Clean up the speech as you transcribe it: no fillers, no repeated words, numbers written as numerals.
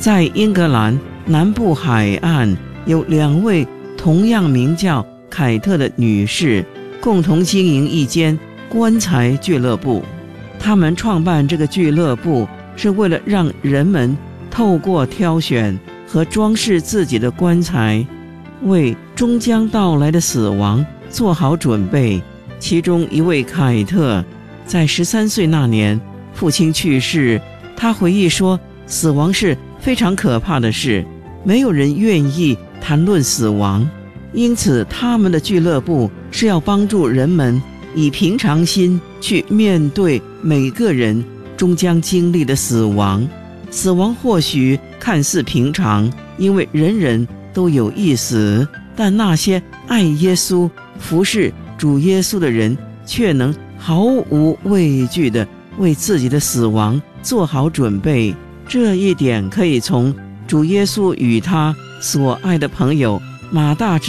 在英格兰南部海岸有2位同样名叫凯特的女士，共同经营一间棺材俱乐部。他们创办这个俱乐部是为了让人们透过挑选和装饰自己的棺材，为终将到来的死亡做好准备。其中一位凯特在13岁那年，父亲去世，他回忆说，死亡是非常可怕的事，没有人愿意谈论死亡，因此他们的俱乐部是要帮助人们以平常心去面对每个人终将经历的死亡。死亡或许看似平常，因为人人都有一死，但那些爱耶稣、服侍主耶稣的人却能毫无畏惧地为自己的死亡做好准备。这一点可以从主耶稣与他所爱的朋友马大之